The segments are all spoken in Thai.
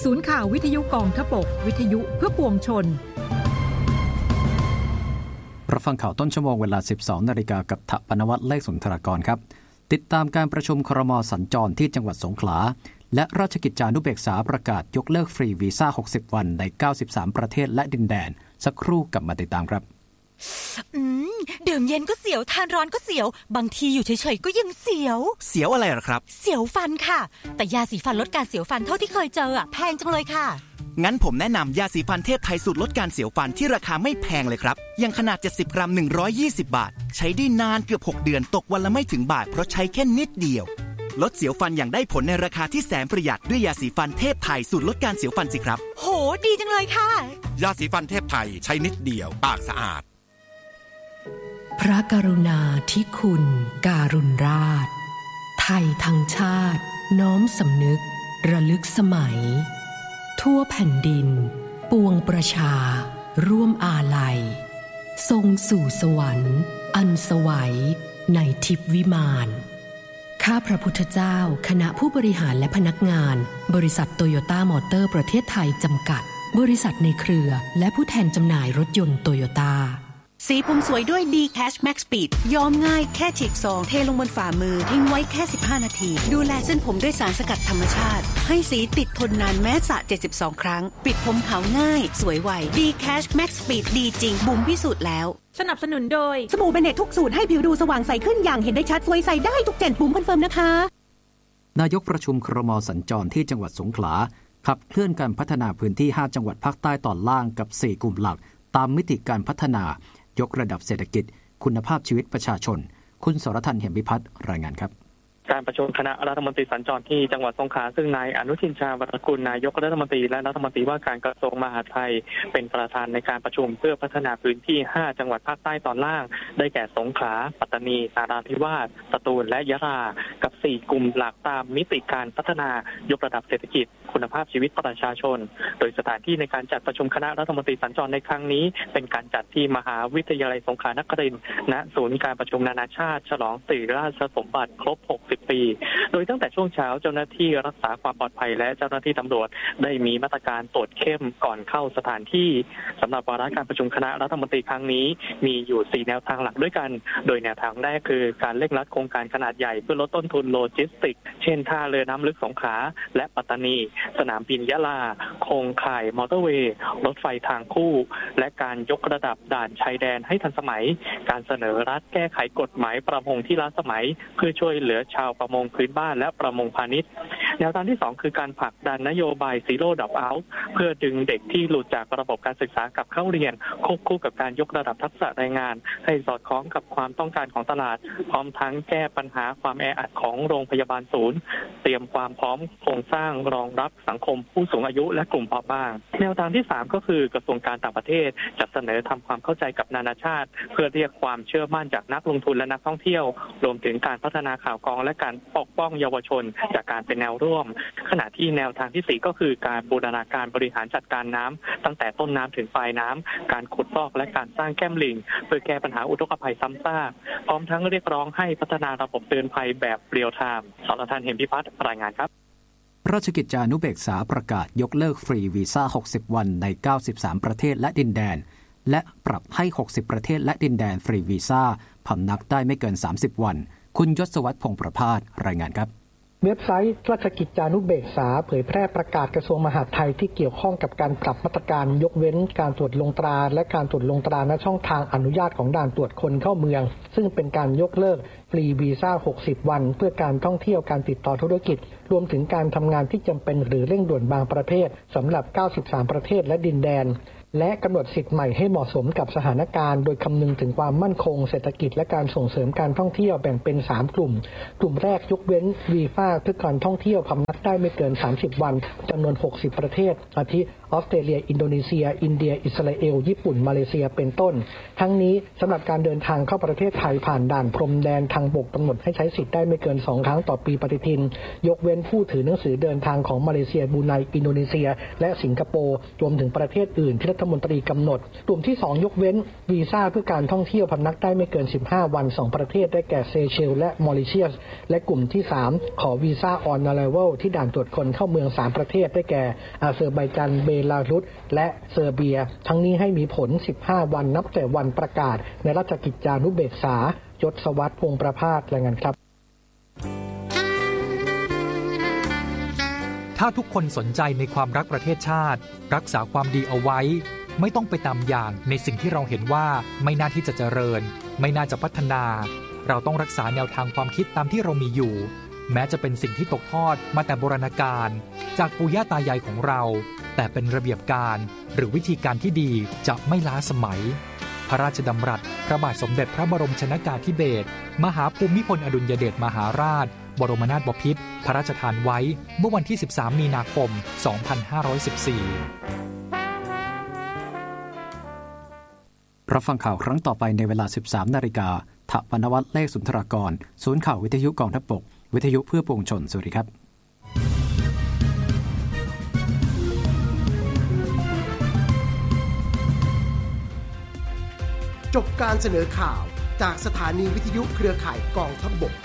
ศูนย์ข่าววิทยุกองทพบกวิทยุเพื่อปวงชนรับฟังข่าวต้นชั่วโมงเวลา 12 นาฬิกากับถปนวัฒน์ เลขสุนทรากรครับติดตามการประชุมครม.สัญจรที่จังหวัดสงขลาและราชกิจจานุเบกษาประกาศยกเลิกฟรีวีซ่า60วันใน93ประเทศและดินแดนสักครู่กลับมาติดตามครับดื่มเย็นก็เสียวทานร้อนก็เสียวบางทีอยู่เฉยๆก็ยังเสียวอะไรหรอครับเสียวฟันค่ะแต่ยาสีฟันลดการเสียวฟันเท่าที่เคยเจอแพงจังเลยค่ะงั้นผมแนะนำยาสีฟันเทพไทยสูตรลดการเสียวฟันที่ราคาไม่แพงเลยครับอย่างขนาด70กรัม120บาทใช้ได้นานเกือบ6เดือนตกวันละไม่ถึงบาทเพราะใช้แค่นิดเดียวลดเสียวฟันอย่างได้ผลในราคาที่แสนประหยัดด้วยยาสีฟันเทพไทยสูตรลดการเสียวฟันสิครับโหดีจังเลยค่ะยาสีฟันเทพไทยใช้นิดเดียวปากสะอาดพระกรุณาธิคุณการุณราชไทยทั้งชาติน้อมสำนึกระลึกสมัยทั่วแผ่นดินปวงประชาร่วมอาลัยทรงสู่สวรรค์อันสวัยในทิพย์วิมานข้าพระพุทธเจ้าคณะผู้บริหารและพนักงานบริษัทโตโยต้ามอเตอร์ประเทศไทยจำกัดบริษัทในเครือและผู้แทนจำหน่ายรถยนต์โตโยต้าสีผมสวยด้วย D-Cash Max Speed ย้อมง่ายแค่ฉีกซองเทลงบนฝ่ามือทิ้งไว้แค่15นาทีดูแลเส้นผมด้วยสารสกัดธรรมชาติให้สีติดทนนานแม้สระ72ครั้งปิดผมขาวง่ายสวยไว D-Cash Max Speed ดีจริงบุ๋มพิสูจน์แล้วสนับสนุนโดยสบู่เบเนตทุกสูตรให้ผิวดูสว่างใสขึ้นอย่างเห็นได้ชัดสวยใสได้ทุกเจนบุ๋มคอนเฟิร์มนะคะนายกประชุมครม.สัญจรที่จังหวัดสงขลาขับเคลื่อนการพัฒนาพื้นที่5จังหวัดภาคใต้ตอนล่างกับ4กลุ่มหลักตามมิติการพัฒนายกระดับเศรษฐกิจคุณภาพชีวิตประชาชนคุณสรทัน เหมพิพัฒน์รายงานครับการประชุมคณะรัฐมนตรีสัญจรที่จังหวัดสงขลาซึ่งนายอนุทินชาญวิรากูลนายกรัฐมนตรีและรัฐมนตรีว่าการกระทรวงมหาดไทยเป็นประธานในการประชุมเพื่อพัฒนาพื้นที่5จังหวัดภาคใต้ตอนล่างได้แก่สงขลาปัตตานีนราธิวาสสตูลและยะลากับ4กลุ่มหลักตามมิติการพัฒนายกระดับเศรษฐกิจคุณภาพชีวิตประชาชนโดยสถานที่ในการจัดประชุมคณะรัฐมนตรีสัญจรในครั้งนี้เป็นการจัดที่มหาวิทยาลัยสงขลานครินทร์ณศูนย์การประชุมนานาชาติฉลองสิริราชสมบัติครบ60ปีโดยตั้งแต่ช่วงเช้าเจ้าหน้าที่รักษาความปลอดภัยและเจ้าหน้าที่ตำรวจได้มีมาตรการตรวจเข้มก่อนเข้าสถานที่สำหรับวาระการประชุมคณะรัฐมนตรีครั้งนี้มีอยู่4แนวทางหลักด้วยกันโดยแนวทางแรกคือการเร่งรัดโครงการขนาดใหญ่เพื่อลดต้นทุนโลจิสติกเช่นท่าเรือน้ำลึกสงขลาและปัตตานีสนามบินยะลาโครงข่ายมอเตอร์เวย์รถไฟทางคู่และการยกระดับด่านชายแดนให้ทันสมัยการเสนอรัฐแก้ไขกฎหมายประมงที่ล้าสมัยเพื่อช่วยเหลือชาวประมงพื้นบ้านและประมงพาณิชย์แนวทางที่2คือการผลักดันนโยบายซีโร่ดรอปเอาท์เพื่อดึงเด็กที่หลุดจากระบบการศึกษากลับเข้าเรียนควบคู่กับการยกระดับทักษะแรงงานให้สอดคล้องกับความต้องการของตลาดพร้อมทั้งแก้ปัญหาความแออัดของโรงพยาบาลศูนย์เตรียมความพร้อมโครงสร้างรองรับสังคมผู้สูงอายุและกลุ่มเปราะบางแนวทางที่3ก็คือกระทรวงการต่างประเทศจัดเสนอทำความเข้าใจกับนานาชาติเพื่อเรียกความเชื่อมั่นจากนักลงทุนและนักท่องเที่ยวรวมถึงการพัฒนาข่าวกรองและการปกป้องเยาวชนจากการเป็นแนวร่วมขณะที่แนวทางที่4ก็คือการบูรณาการบริหารจัดการน้ำตั้งแต่ต้นน้ำถึงปลายน้ำการขุดลอกและการสร้างแก้มลิงเพื่อแก้ปัญหาอุทกภัยซ้ำซากพร้อมทั้งเรียกร้องให้พัฒนาระบบเตือนภัยแบบเรียลไทม์สรทัน เหมพิพัฒน์รายงานครับราชกิจจานุเบกษาประกาศยกเลิกฟรีวีซ่า60วันใน93ประเทศและดินแดนและปรับให้60ประเทศและดินแดนฟรีวีซ่าพำนักได้ไม่เกิน30วันคุณยศวัฒน์พงษ์ประภาสรายงานครับเว็บไซต์ราชกิจจานุเบกษาเผยแพร่ประกาศกระทรวงมหาดไทยที่เกี่ยวข้องกับการปรับมาตรการยกเว้นการตรวจลงตราและการตรวจลงตราณช่องทางอนุญาตของด่านตรวจคนเข้าเมืองซึ่งเป็นการยกเลิกฟรีวีซ่า60วันเพื่อการท่องเที่ยวการติดต่อธุรกิจรวมถึงการทำงานที่จำเป็นหรือเร่งด่วนบางประเภทสำหรับ93ประเทศและดินแดนและกำหนดสิทธิ์ใหม่ให้เหมาะสมกับสถานการณ์โดยคำนึงถึงความมั่นคงเศรษฐกิจและการส่งเสริมการท่องเที่ยวแบ่งเป็น3กลุ่มกลุ่มแรกยกเว้นวีซ่าเพื่อการท่องเที่ยวพำนักได้ไม่เกิน30วันจำนวน60ประเทศอาทิออสเตรเลียอินโดนีเซียอินเดียอิสราเอลญี่ปุ่นมาเลเซียเป็นต้นทั้งนี้สำหรับการเดินทางเข้าประเทศไทยผ่านด่านพรมแดนทางบกกำหนดให้ใช้สิทธิ์ได้ไม่เกิน2ครั้งต่อปีปฏิทินยกเว้นผู้ถือหนังสือเดินทางของมาเลเซียบรูไนอินโดนีเซียและสิงคโปร์รวมถึงประเทศอื่นที่รัฐมนตรีกำหนดกลุ่มที่2ยกเว้นวีซ่าเพื่อการท่องเที่ยวพำนักได้ไม่เกิน15วัน2ประเทศได้แก่เซเชลและมอริเชียสและกลุ่มที่3ขอวีซ่าออนอไรวัลที่ด่านตรวจคนเข้าเมือง3ประเทศได้แก่อาเซอร์ไบจานเบลารุสและเซอร์เบียทั้งนี้ให้มีผล15วันนับแต่วันประกาศในราชกิจจานุเบกษายศวัฒน์พงษ์ประภาสรายงานครับถ้าทุกคนสนใจในความรักประเทศชาติรักษาความดีเอาไว้ไม่ต้องไปตามอย่างในสิ่งที่เราเห็นว่าไม่น่าที่จะเจริญไม่น่าจะพัฒนาเราต้องรักษาแนวทางความคิดตามที่เรามีอยู่แม้จะเป็นสิ่งที่ตกทอดมาแต่โบราณกาลจากปู่ย่าตายายของเราแต่เป็นระเบียบการหรือวิธีการที่ดีจะไม่ล้าสมัยพระราชดำรัสพระบาทสมเด็จพระบรมชนกาธิเบศรมหาภูมิพลอดุลยเดชมหาราชบรมนาถบพิตรพระราชทานไว้เมื่อวันที่13มีนาคม2514 รับฟังข่าวครั้งต่อไปในเวลา 13 นาฬิกาถปนวัฒน์เลขสุนทรากรศูนย์ข่าววิทยุกองทัพบกวิทยุเพื่อปวงชนสวัสดีครับจบการเสนอข่าวจากสถานีวิทยุเครือข่ายกองทัพบก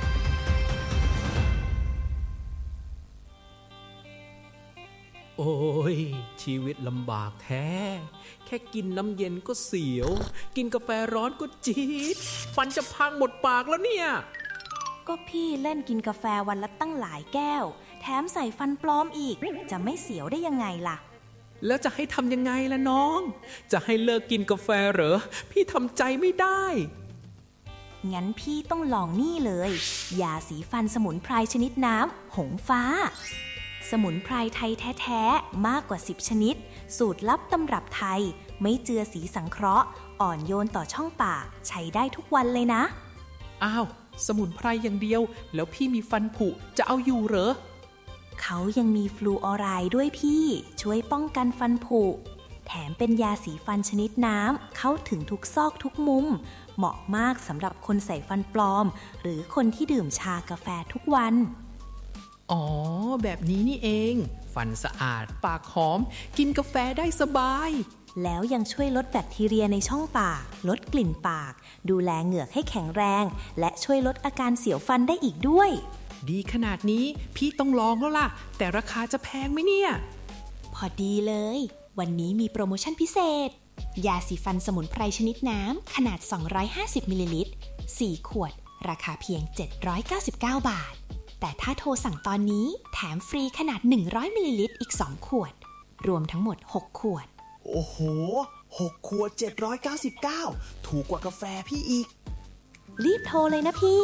โอ้ยชีวิตลำบากแท้แค่กินน้ำเย็นก็เสียวกินกาแฟร้อนก็จี๊ดฟันจะพังหมดปากแล้วเนี่ยก็พี่เล่นกินกาแฟวันละตั้งหลายแก้วแถมใส่ฟันปลอมอีกจะไม่เสียวได้ยังไงล่ะแล้วจะให้ทำยังไงล่ะน้องจะให้เลิกกินกาแฟเหรอพี่ทำใจไม่ได้งั้นพี่ต้องลองนี่เลยยาสีฟันสมุนไพรชนิดน้ำหงฟ้าสมุนไพรไทยแท้ๆมากกว่า10ชนิดสูตรลับตำรับไทยไม่เจือสีสังเคราะห์อ่อนโยนต่อช่องปากใช้ได้ทุกวันเลยนะอ้าวสมุนไพรอย่างเดียวแล้วพี่มีฟันผุจะเอาอยู่เหรอเขายังมีฟลูออไรด์ด้วยพี่ช่วยป้องกันฟันผุแถมเป็นยาสีฟันชนิดน้ำเข้าถึงทุกซอกทุกมุมเหมาะมากสำหรับคนใส่ฟันปลอมหรือคนที่ดื่มชากาแฟทุกวันอ๋อแบบนี้นี่เองฟันสะอาดปากหอมกินกาแฟได้สบายแล้วยังช่วยลดแบคทีเรียในช่องปากลดกลิ่นปากดูแลเหงือกให้แข็งแรงและช่วยลดอาการเสียวฟันได้อีกด้วยดีขนาดนี้พี่ต้องลองแล้วล่ะแต่ราคาจะแพงไหมเนี่ยพอดีเลยวันนี้มีโปรโมชั่นพิเศษยาสีฟันสมุนไพรชนิดน้ำขนาด250มิลลิลิตร4ขวดราคาเพียง799 บาทแต่ถ้าโทรสั่งตอนนี้แถมฟรีขนาด100มิลลิลิตรอีก2ขวดรวมทั้งหมด6ขวดโอ้โห6ขวด799ถูกกว่ากาแฟพี่อีกรีบโทรเลยนะพี่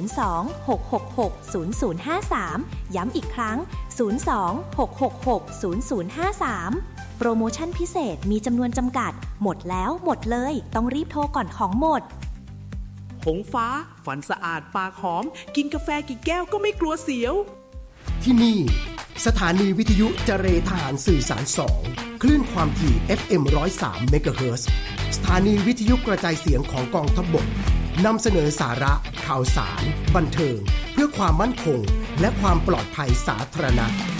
02-666-0053ย้ำอีกครั้ง02-666-0053โปรโมชั่นพิเศษมีจำนวนจำกัดหมดแล้วหมดเลยต้องรีบโทรก่อนของหมดหงฟ้าฟันสะอาดปากหอมกินกาแฟกี่แก้วก็ไม่กลัวเสียวที่นี่สถานีวิทยุเจรทหารสื่อสาร2คลื่นความถี่ FM 103 เมกะเฮิรตซ์สถานีวิทยุกระจายเสียงของกองทัพบกนำเสนอสาระข่าวสารบันเทิงเพื่อความมั่นคงและความปลอดภัยสาธารณะ